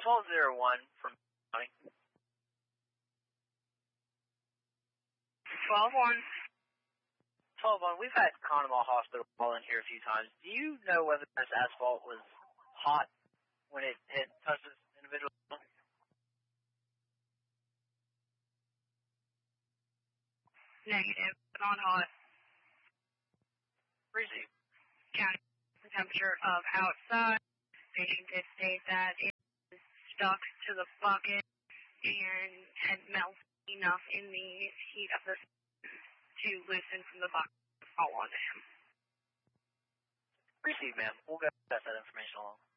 1201 from County. 12-1. 12-1, we've had Conemaugh Hospital call in here a few times. Do you know whether this asphalt was hot when it touched this individual? Negative, not hot. Receive. County temperature of outside. Patient did state that it was stuck to the bucket and had melted enough in the heat of the to loosen from the bucket to fall onto him. Receive, ma'am. We'll go pass that information along.